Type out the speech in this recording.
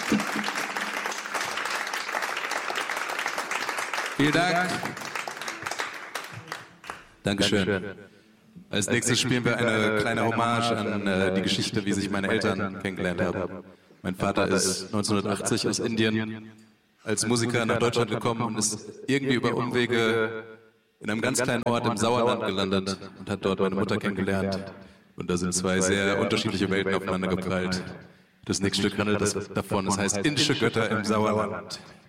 Vielen Dank. Dankeschön. Als nächstes spielen wir eine kleine Hommage an die Geschichte, wie sich meine Eltern kennengelernt haben. Mein Vater ist 1980 aus Indien als Musiker nach Deutschland gekommen und ist irgendwie über Umwege in einem ganz kleinen Ort im Sauerland gelandet und hat dort meine Mutter kennengelernt. Und da sind zwei sehr unterschiedliche Welten aufeinander geprallt. Das nächste Stück handelt davon, es heißt Indische Götter im Sauerland.